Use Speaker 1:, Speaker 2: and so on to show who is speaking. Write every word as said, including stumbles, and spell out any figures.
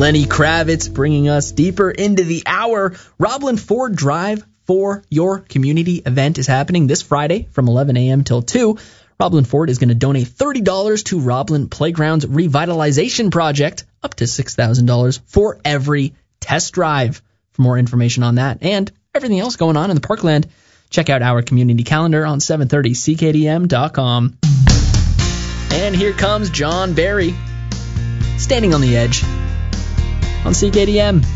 Speaker 1: Lenny Kravitz bringing us deeper into the hour. Roblin Ford Drive for Your Community event is happening this Friday from eleven a.m. till two. Roblin Ford is going to donate thirty dollars to Roblin Playground's revitalization project, up to six thousand dollars for every test drive. For more information on that and everything else going on in the Parkland, check out our community calendar on seven thirty C K D M dot com. And here comes John Barry, Standing on the Edge on C K D M.